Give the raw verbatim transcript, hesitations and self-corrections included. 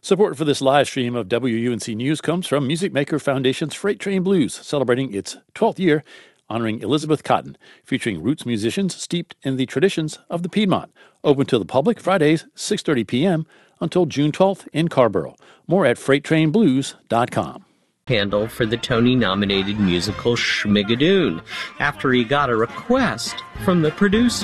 Support for this live stream of W U N C News comes from Music Maker Foundation's Freight Train Blues, celebrating its twelfth year, honoring Elizabeth Cotten, featuring roots musicians steeped in the traditions of the Piedmont. Open to the public Fridays, six thirty p.m. until June twelfth in Carrboro. More at freight train blues dot com. Handle for the Tony-nominated musical Schmigadoon after he got a request from the producer.